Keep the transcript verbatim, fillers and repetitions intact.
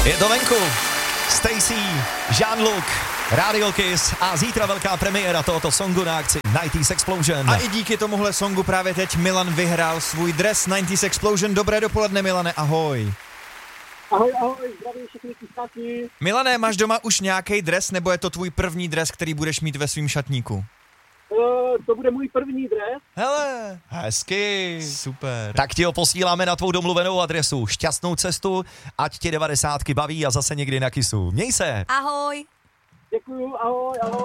Je to venku. Stacy, Jean-Luc, Radio Kiss a zítra velká premiéra tohoto songu na akci nineties Explosion. A i díky tomuhle songu právě teď Milan vyhrál svůj dres nineties Explosion. Dobré dopoledne, Milane, ahoj. Ahoj, ahoj, zdravím všechny kysáky. Milane, máš doma už nějaký dres, nebo je to tvůj první dres, který budeš mít ve svým šatníku? Uh, to bude můj první dres. Hele, Hezky. super. Tak ti ho posíláme na tvou domluvenou adresu. Šťastnou cestu, ať tě devadesátky baví a zase někdy na Kissu. Měj se. Ahoj. Děkuju, ahoj, ahoj.